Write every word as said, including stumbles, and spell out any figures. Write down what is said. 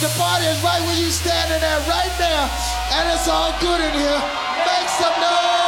the party is right where you standing at right now, and it's all good in here. Make some noise.